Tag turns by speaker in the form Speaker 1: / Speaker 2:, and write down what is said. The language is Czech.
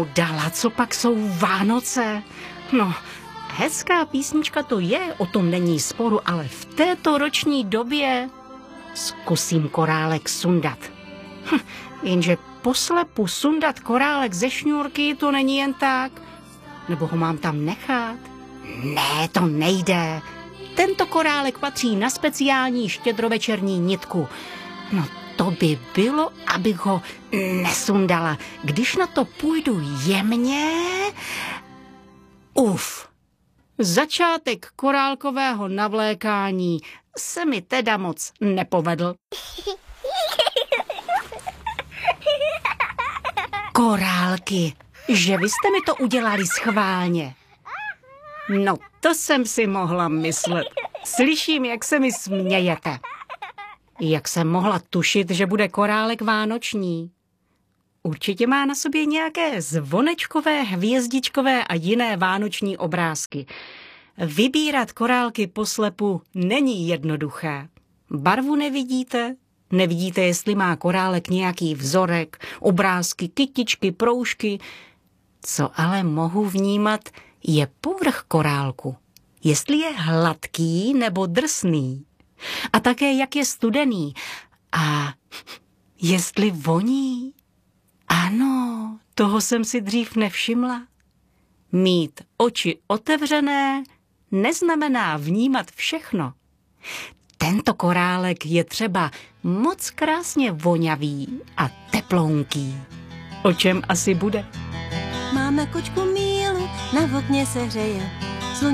Speaker 1: Dala, co pak jsou Vánoce? No, hezká písnička to je, o tom není sporu, ale v této roční době zkusím korálek sundat. Jenže poslepu sundat korálek ze šňůrky to není jen tak. Nebo ho mám tam nechat? Ne, to nejde. Tento korálek patří na speciální štědrovečerní nitku. No to by bylo, abych ho nesundala. Když na to půjdu jemně... Začátek korálkového navlékání se mi teda moc nepovedl. Korálky, že vy jste mi to udělali schválně. No, to jsem si mohla myslet. Slyším, jak se mi smějete. Jak jsem mohla tušit, že bude korálek vánoční? Určitě má na sobě nějaké zvonečkové, hvězdičkové a jiné vánoční obrázky. Vybírat korálky poslepu není jednoduché. Barvu nevidíte? Nevidíte, jestli má korálek nějaký vzorek, obrázky, kytičky, proužky. Co ale mohu vnímat, je povrch korálku. Jestli je hladký nebo drsný. A také, jak je studený. A jestli voní. Ano, toho jsem si dřív nevšimla. Mít oči otevřené neznamená vnímat všechno. Tento korálek je třeba moc krásně voňavý a teplounký. O čem asi bude?
Speaker 2: Máme kočku Mílu, na okně se hřeje.